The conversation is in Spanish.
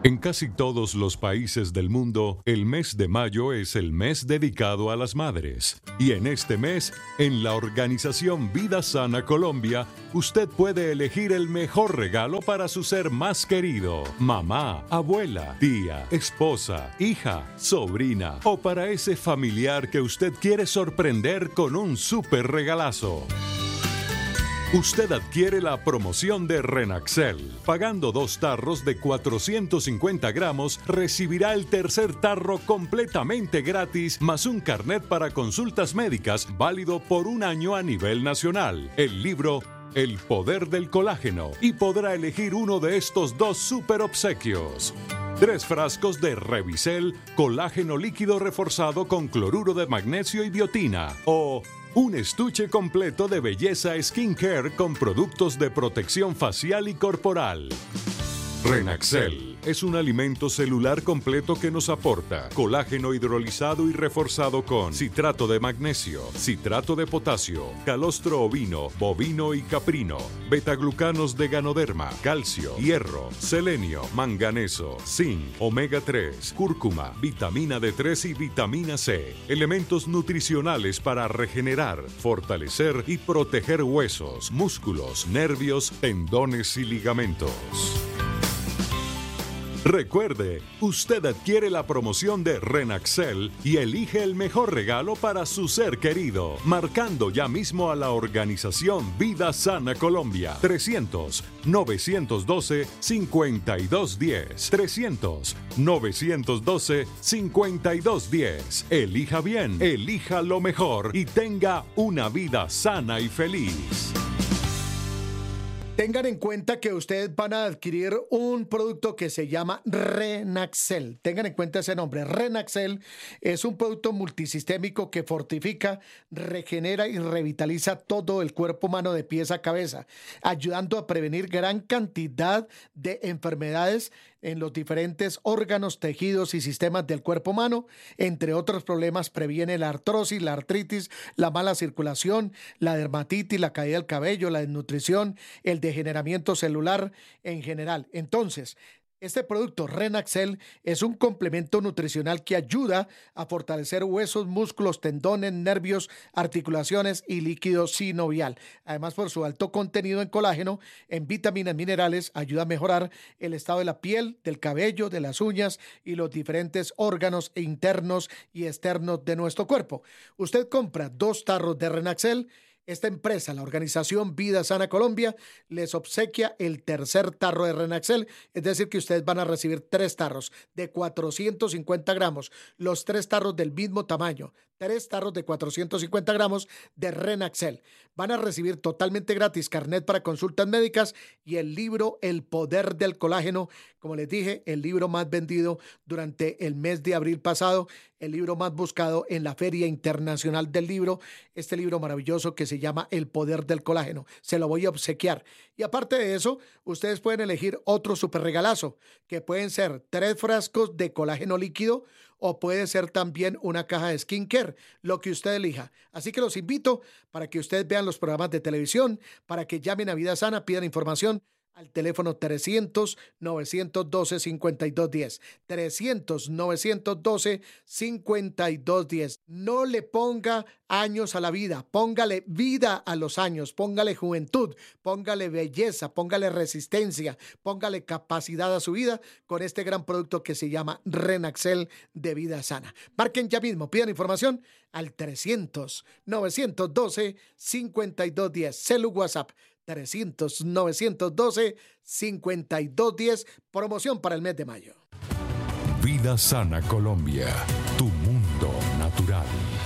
En casi todos los países del mundo, el mes de mayo es el mes dedicado a las madres. Y en este mes, en la organización Vida Sana Colombia, usted puede elegir el mejor regalo para su ser más querido: mamá, abuela, tía, esposa, hija, sobrina, o para ese familiar que usted quiere sorprender con un súper regalazo. Usted adquiere la promoción de Renaxel. Pagando 2 tarros de 450 gramos, recibirá el tercer tarro completamente gratis, más un carnet para consultas médicas válido por 1 año a nivel nacional. El libro El Poder del Colágeno, y podrá elegir uno de estos 2 super obsequios: 3 frascos de Revicel, colágeno líquido reforzado con cloruro de magnesio y biotina, o un estuche completo de belleza skincare con productos de protección facial y corporal. Renaxel es un alimento celular completo que nos aporta colágeno hidrolizado y reforzado con citrato de magnesio, citrato de potasio, calostro ovino, bovino y caprino, betaglucanos de ganoderma, calcio, hierro, selenio, manganeso, zinc, omega 3, cúrcuma, vitamina D3 y vitamina C. Elementos nutricionales para regenerar, fortalecer y proteger huesos, músculos, nervios, tendones y ligamentos. Recuerde, usted adquiere la promoción de Renaxel y elige el mejor regalo para su ser querido, marcando ya mismo a la organización Vida Sana Colombia. 300-912-5210. 300-912-5210. Elija bien, elija lo mejor y tenga una vida sana y feliz. Tengan en cuenta que ustedes van a adquirir un producto que se llama Renaxel. Tengan en cuenta ese nombre. Renaxel es un producto multisistémico que fortifica, regenera y revitaliza todo el cuerpo humano de pies a cabeza, ayudando a prevenir gran cantidad de enfermedades en los diferentes órganos, tejidos y sistemas del cuerpo humano. Entre otros problemas, previene la artrosis, la artritis, la mala circulación, la dermatitis, la caída del cabello, la desnutrición, el degeneramiento celular en general. Entonces, este producto Renaxel es un complemento nutricional que ayuda a fortalecer huesos, músculos, tendones, nervios, articulaciones y líquido sinovial. Además, por su alto contenido en colágeno, en vitaminas, minerales, ayuda a mejorar el estado de la piel, del cabello, de las uñas y los diferentes órganos internos y externos de nuestro cuerpo. Usted compra 2 tarros de Renaxel. Esta empresa, la organización Vida Sana Colombia, les obsequia el tercer tarro de Renaxel, es decir que ustedes van a recibir 3 tarros de 450 gramos, los 3 tarros del mismo tamaño, 3 tarros de 450 gramos de Renaxel. Van a recibir totalmente gratis carnet para consultas médicas y el libro El Poder del Colágeno, como les dije, el libro más vendido durante el mes de abril pasado, el libro más buscado en la Feria Internacional del Libro, este libro maravilloso que se llama El Poder del Colágeno. Se lo voy a obsequiar. Y aparte de eso, ustedes pueden elegir otro super regalazo, que pueden ser 3 frascos de colágeno líquido o puede ser también una caja de skincare, lo que usted elija. Así que los invito para que ustedes vean los programas de televisión, para que llamen a Vida Sana, pidan información al teléfono 300-912-5210. 300-912-5210. No le ponga años a la vida, póngale vida a los años, póngale juventud, póngale belleza, póngale resistencia, póngale capacidad a su vida con este gran producto que se llama Renaxel de Vida Sana. Marquen ya mismo, pidan información al 300-912-5210. Celu WhatsApp 300-912-5210. Promoción para el mes de mayo. Vida Sana Colombia, tu mundo natural.